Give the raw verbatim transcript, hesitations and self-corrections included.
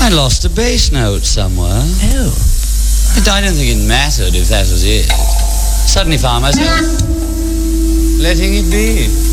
I lost a bass note somewhere. Oh. But I don't think it mattered if that was it. Suddenly found myself letting it be.